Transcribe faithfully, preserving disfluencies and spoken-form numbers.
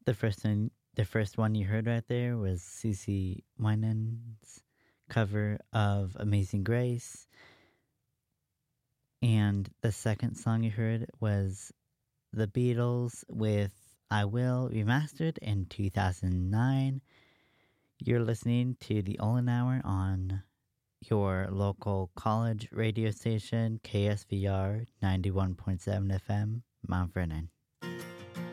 The first one, the first one you heard right there was CeCe Winans' cover of Amazing Grace. And the second song you heard was The Beatles with I Will, remastered in two thousand nine. You're listening to the Olin Hour on your local college radio station, K S V R ninety-one point seven F M, Mount Vernon.